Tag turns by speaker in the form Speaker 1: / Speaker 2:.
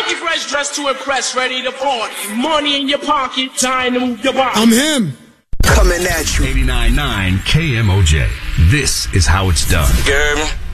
Speaker 1: Funky fresh dressed to impress, ready to party. Money in your pocket, time to move your body.
Speaker 2: I'm him.
Speaker 3: Coming at you.
Speaker 4: 89.9 KMOJ. This is how it's done.
Speaker 3: You heard me?